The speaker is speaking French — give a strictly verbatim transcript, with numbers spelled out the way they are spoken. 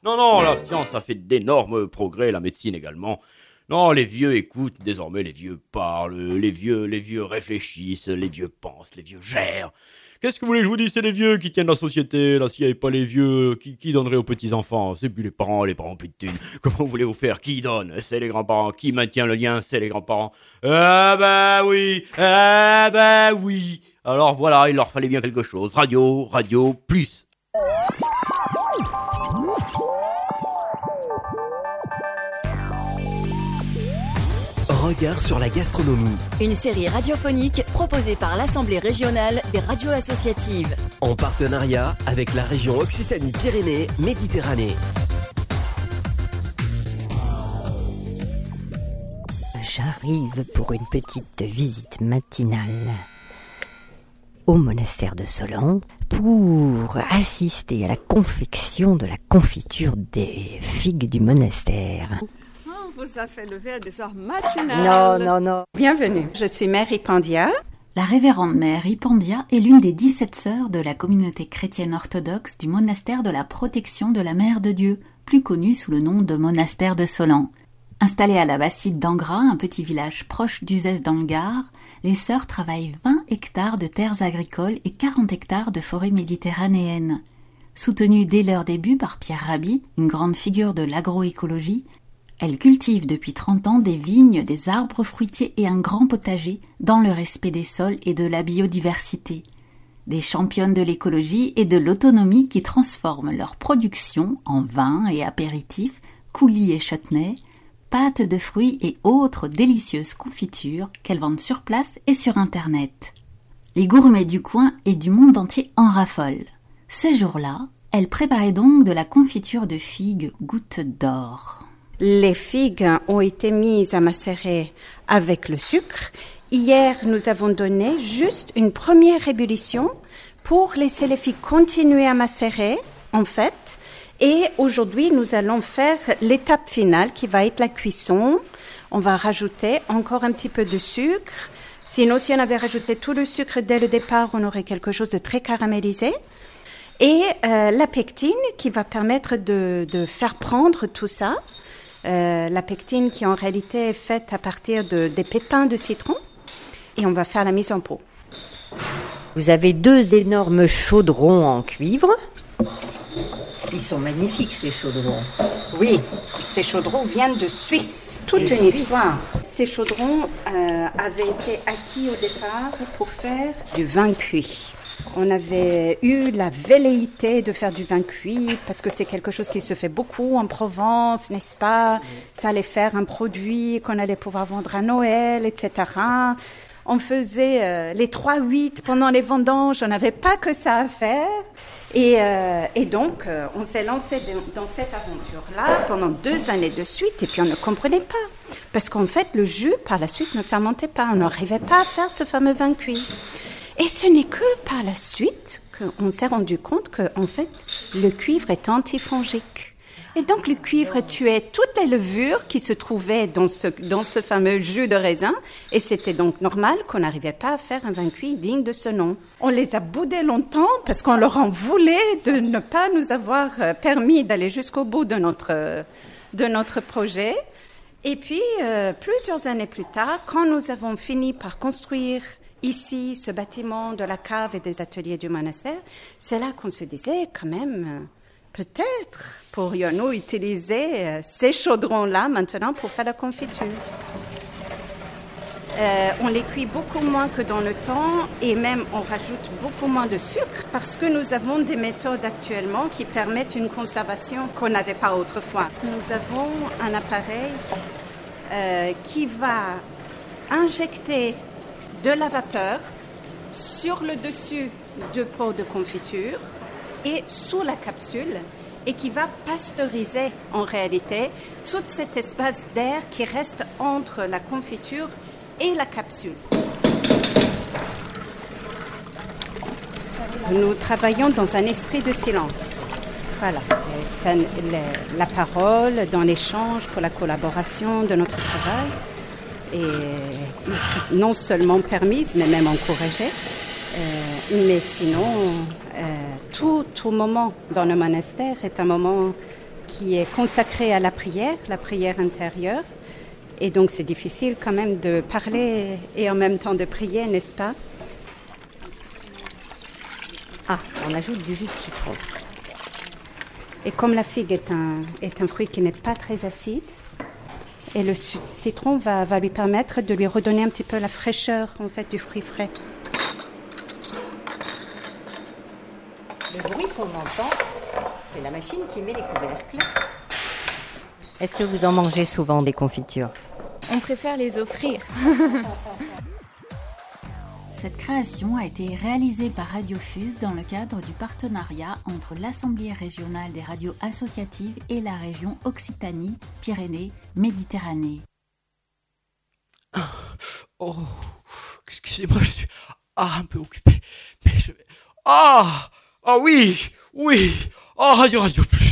Non, non, la science a fait d'énormes progrès, la médecine également. Non, les vieux écoutent, désormais les vieux parlent, les vieux, les vieux réfléchissent, les vieux pensent, les vieux gèrent. Qu'est-ce que vous voulez que je vous dise, c'est les vieux qui tiennent la société. Là, s'il n'y avait pas les vieux, qui, qui donnerait aux petits-enfants? C'est plus les parents, les parents plus de thunes. Comment voulez-vous faire? Qui donne? C'est les grands-parents. Qui maintient le lien? C'est les grands-parents. Ah bah oui, ah bah oui. Alors voilà, il leur fallait bien quelque chose. Radio, radio, plus. Regard sur la gastronomie. Une série radiophonique proposée par l'Assemblée régionale des radios associatives. En partenariat avec la région Occitanie-Pyrénées-Méditerranée. J'arrive pour une petite visite matinale au monastère de Solan pour assister à la confection de la confiture des figues du monastère. Vous a fait lever à des heures matinales. Non, non, non. Bienvenue, je suis Mère Ipandia. La révérende mère Ipandia est l'une des dix-sept sœurs de la communauté chrétienne orthodoxe du monastère de la protection de la Mère de Dieu, plus connu sous le nom de monastère de Solan. Installée à la Bastide d'Angras, un petit village proche d'Uzès dans le Gard, les sœurs travaillent vingt hectares de terres agricoles et quarante hectares de forêts méditerranéennes. Soutenues dès leur début par Pierre Rabhi, une grande figure de l'agroécologie, elles cultivent depuis trente ans des vignes, des arbres fruitiers et un grand potager dans le respect des sols et de la biodiversité. Des championnes de l'écologie et de l'autonomie qui transforment leur production en vins et apéritifs, coulis et chutneys, pâtes de fruits et autres délicieuses confitures qu'elles vendent sur place et sur Internet. Les gourmets du coin et du monde entier en raffolent. Ce jour-là, elles préparaient donc de la confiture de figues gouttes d'or. Les figues ont été mises à macérer avec le sucre. Hier, nous avons donné juste une première ébullition pour laisser les figues continuer à macérer, en fait. Et aujourd'hui, nous allons faire l'étape finale qui va être la cuisson. On va rajouter encore un petit peu de sucre. Sinon, si on avait rajouté tout le sucre dès le départ, on aurait quelque chose de très caramélisé. Et euh, la pectine qui va permettre de, de faire prendre tout ça. Euh, la pectine qui en réalité est faite à partir de, des pépins de citron. Et on va faire la mise en pot. Vous avez deux énormes chaudrons en cuivre. Ils sont magnifiques, ces chaudrons. Oui, ces chaudrons viennent de Suisse. Toute Et une Suisse. histoire. Ces chaudrons euh, avaient été acquis au départ pour faire du vin cuit. On avait eu la velléité de faire du vin cuit parce que c'est quelque chose qui se fait beaucoup en Provence, n'est-ce pas? Ça allait faire un produit qu'on allait pouvoir vendre à Noël, et cetera. On faisait euh, les trois huit pendant les vendanges, on n'avait pas que ça à faire. Et, euh, et donc, euh, on s'est lancé de, dans cette aventure-là pendant deux années de suite et puis on ne comprenait pas. Parce qu'en fait, le jus, par la suite, ne fermentait pas. On n'arrivait pas à faire ce fameux vin cuit. Et ce n'est que par la suite qu'on s'est rendu compte que, en fait, le cuivre est antifongique. Et donc, le cuivre tuait toutes les levures qui se trouvaient dans ce, dans ce fameux jus de raisin. Et c'était donc normal qu'on n'arrivait pas à faire un vin cuit digne de ce nom. On les a boudés longtemps parce qu'on leur en voulait de ne pas nous avoir permis d'aller jusqu'au bout de notre, de notre projet. Et puis, euh, plusieurs années plus tard, quand nous avons fini par construire ici ce bâtiment de la cave et des ateliers du monastère, c'est là qu'on se disait quand même... Peut-être pourrions-nous utiliser ces chaudrons-là maintenant pour faire la confiture. Euh, on les cuit beaucoup moins que dans le temps et même on rajoute beaucoup moins de sucre parce que nous avons des méthodes actuellement qui permettent une conservation qu'on n'avait pas autrefois. Nous avons un appareil euh, qui va injecter de la vapeur sur le dessus du pot de confiture et sous la capsule et qui va pasteuriser en réalité tout cet espace d'air qui reste entre la confiture et la capsule. Nous travaillons dans un esprit de silence. Voilà, c'est, c'est la, la parole dans l'échange pour la collaboration de notre travail est non seulement permise mais même encouragée. Euh, mais sinon, euh, tout, tout moment dans le monastère est un moment qui est consacré à la prière, la prière intérieure. Et donc c'est difficile quand même de parler et en même temps de prier, n'est-ce pas? Ah, on ajoute du jus de citron. Et comme la figue est un, est un fruit qui n'est pas très acide, et le citron va, va lui permettre de lui redonner un petit peu la fraîcheur en fait, du fruit frais. Le bruit qu'on entend, c'est la machine qui met les couvercles. Est-ce que vous en mangez souvent des confitures? On préfère les offrir. Cette création a été réalisée par Radiofuse dans le cadre du partenariat entre l'Assemblée régionale des radios associatives et la région Occitanie-Pyrénées-Méditerranée. Oh, excusez-moi, je suis ah, un peu occupé. Mais je vais... Ah, ah oui, oui. Ah, Radio Radio Plus.